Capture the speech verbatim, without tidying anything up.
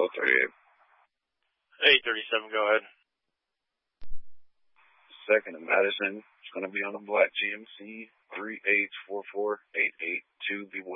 Hello, thirty-eight. eight thirty-seven, go ahead. Second in Madison. It's going to be on a black G M C three H four four eight eight two B one.